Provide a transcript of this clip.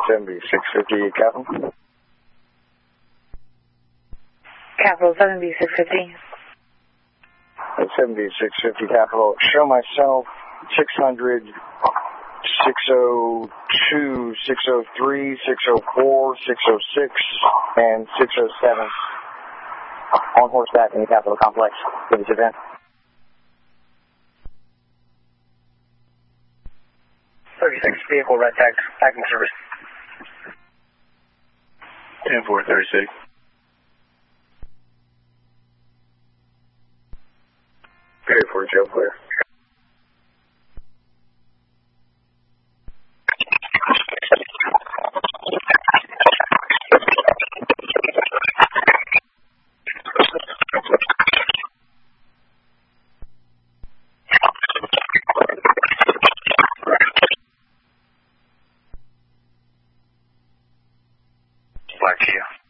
7650 Capital. Capital 7650. 7650 Capital. Show myself 600, 602, 603, 604, 606, and 607 on horseback in the Capitol Complex for this event. 36 vehicle red tag, tagging service. 10-4-36. Period for Joe Clear. Black Kia.